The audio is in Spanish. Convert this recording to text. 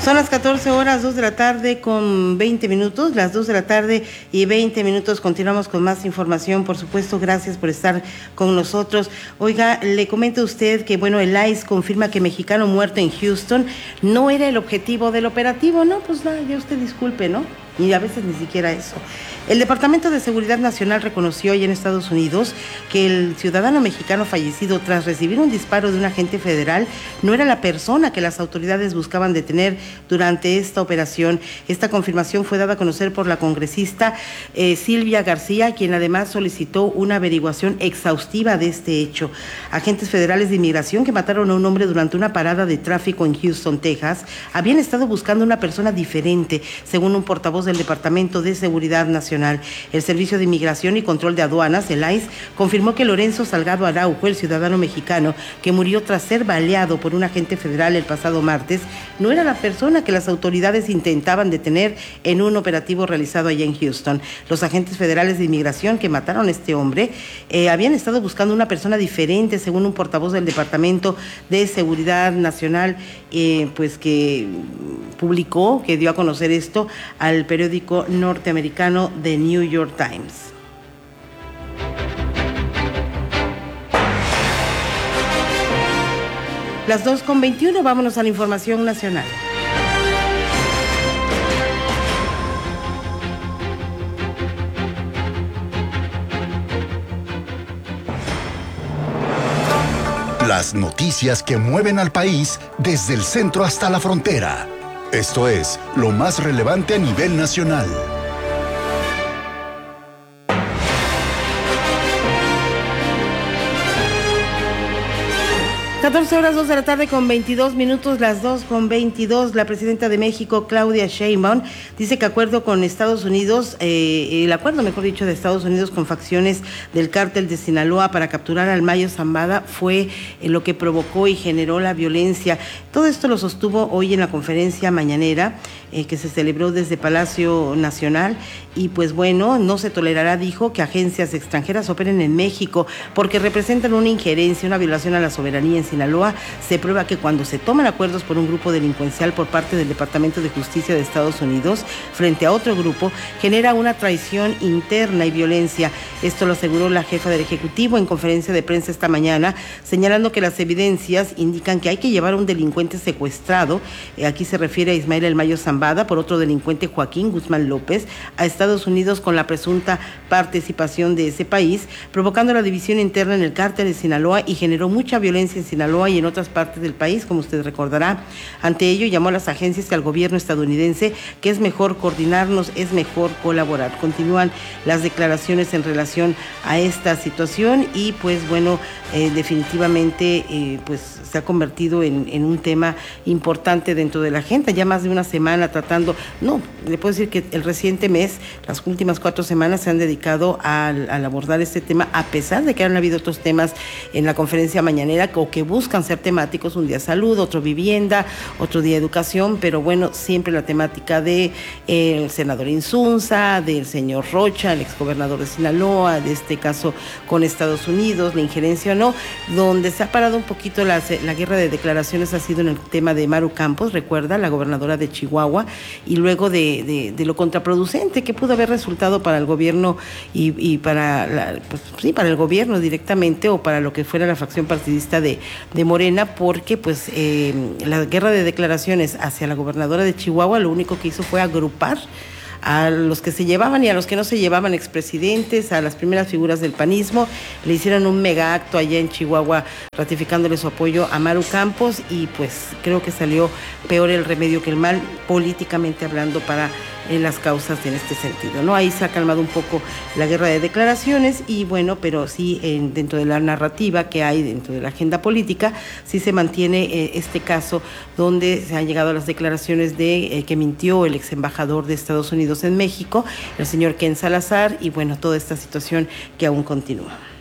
Son las 14 horas, 2 de la tarde con 20 minutos, las 2 de la tarde y 20 minutos. Continuamos con más información, por supuesto, gracias por estar con nosotros. Oiga, le comento a usted que, bueno, el ICE confirma que mexicano muerto en Houston no era el objetivo del operativo, ¿no? Pues nada, ya usted disculpe, ¿no? Y a veces ni siquiera eso. El Departamento de Seguridad Nacional reconoció hoy en Estados Unidos que el ciudadano mexicano fallecido tras recibir un disparo de un agente federal no era la persona que las autoridades buscaban detener durante esta operación. Esta confirmación fue dada a conocer por la congresista Silvia García, quien además solicitó una averiguación exhaustiva de este hecho. Agentes federales de inmigración que mataron a un hombre durante una parada de tráfico en Houston, Texas, habían estado buscando una persona diferente, según un portavoz del Departamento de Seguridad Nacional. El Servicio de Inmigración y Control de Aduanas, el ICE, confirmó que Lorenzo Salgado Araujo, el ciudadano mexicano que murió tras ser baleado por un agente federal el pasado martes, no era la persona que las autoridades intentaban detener en un operativo realizado allá en Houston. Los agentes federales de inmigración que mataron a este hombre habían estado buscando una persona diferente, según un portavoz del Departamento de Seguridad Nacional, pues que publicó, que dio a conocer esto al periódico norteamericano The New York Times. Las 2:21, vámonos a la información nacional. Las noticias que mueven al país desde el centro hasta la frontera. Esto es lo más relevante a nivel nacional. 14 horas, 2 de la tarde con 22 minutos, las 2:22. La presidenta de México, Claudia Sheinbaum, dice que el acuerdo, mejor dicho, de Estados Unidos con facciones del cártel de Sinaloa para capturar al Mayo Zambada fue lo que provocó y generó la violencia. Todo esto lo sostuvo hoy en la conferencia mañanera que se celebró desde Palacio Nacional y pues bueno, no se tolerará, dijo, que agencias extranjeras operen en México porque representan una injerencia, una violación a la soberanía en Sinaloa. Se prueba que cuando se toman acuerdos por un grupo delincuencial por parte del Departamento de Justicia de Estados Unidos frente a otro grupo, genera una traición interna y violencia. Esto lo aseguró la jefa del Ejecutivo en conferencia de prensa esta mañana, señalando que las evidencias indican que hay que llevar a un delincuente secuestrado, aquí se refiere a Ismael El Mayo Zambada, por otro delincuente, Joaquín Guzmán López, a Estados Unidos con la presunta participación de ese país, provocando la división interna en el cártel de Sinaloa y generó mucha violencia en Sinaloa y en otras partes del país, como usted recordará. Ante ello, llamó a las agencias y al gobierno estadounidense que es mejor coordinarnos, es mejor colaborar. Continúan las declaraciones en relación a esta situación y pues bueno, definitivamente pues se ha convertido en un tema importante dentro de la agenda. Ya más de una semana tratando, no, le puedo decir que el reciente mes, las últimas 4 semanas se han dedicado al abordar este tema, a pesar de que han habido otros temas en la conferencia mañanera o que buscan ser temáticos, un día salud, otro vivienda, otro día educación, pero bueno, siempre la temática de el senador Insunza, del señor Rocha, el exgobernador de Sinaloa, de este caso con Estados Unidos, la injerencia o no. Donde se ha parado un poquito la guerra de declaraciones ha sido en el tema de Maru Campos, recuerda, la gobernadora de Chihuahua, y luego de lo contraproducente que pudo haber resultado para el gobierno y para para el gobierno directamente o para lo que fuera la facción partidista de Morena, porque pues la guerra de declaraciones hacia la gobernadora de Chihuahua lo único que hizo fue agrupar a los que se llevaban y a los que no se llevaban, expresidentes, a las primeras figuras del panismo. Le hicieron un mega acto allá en Chihuahua ratificándole su apoyo a Maru Campos y pues creo que salió peor el remedio que el mal, políticamente hablando, para las causas en este sentido, ¿no? Ahí se ha calmado un poco la guerra de declaraciones y bueno, pero sí dentro de la narrativa que hay dentro de la agenda política, sí se mantiene este caso donde se han llegado a las declaraciones de que mintió el ex embajador de Estados Unidos en México, el señor Ken Salazar, y bueno, toda esta situación que aún continúa.